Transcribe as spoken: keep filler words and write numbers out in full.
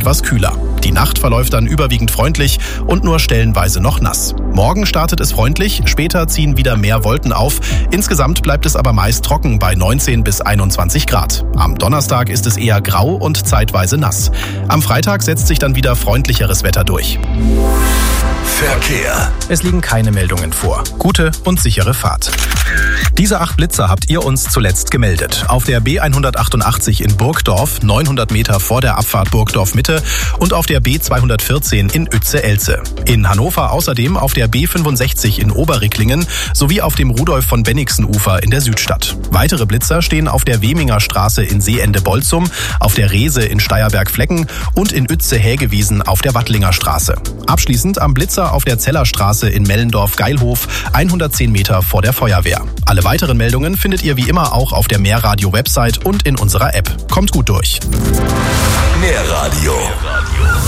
etwas kühler. Die Nacht verläuft dann überwiegend freundlich und nur stellenweise noch nass. Morgen startet es freundlich, später ziehen wieder mehr Wolken auf. Insgesamt bleibt es aber meist trocken bei neunzehn bis einundzwanzig Grad. Am Donnerstag ist es eher grau und zeitweise nass. Am Freitag setzt sich dann wieder freundlicheres Wetter durch. Verkehr. Es liegen keine Meldungen vor. Gute und sichere Fahrt. Diese acht Blitzer habt ihr uns zuletzt gemeldet. Auf der B hundertachtundachtzig in Burgdorf, neunhundert Meter vor der Abfahrt Burgdorf Mitte und auf der B zweihundertvierzehn in Uetze-Elze. In Hannover außerdem auf der B fünfundsechzig in Oberricklingen sowie auf dem Rudolf-von-Bennigsen-Ufer in der Südstadt. Weitere Blitzer stehen auf der Weminger Straße in Seeende-Bolzum, auf der Rehse in Steierberg-Flecken und in Uetze-Hägewiesen auf der Wattlinger Straße. Abschließend am Blitzer auf der Zellerstraße in Mellendorf-Geilhof, hundertzehn Meter vor der Feuerwehr. Alle weiteren Meldungen findet ihr wie immer auch auf der Mehrradio-Website und in unserer App. Kommt gut durch. Mehrradio.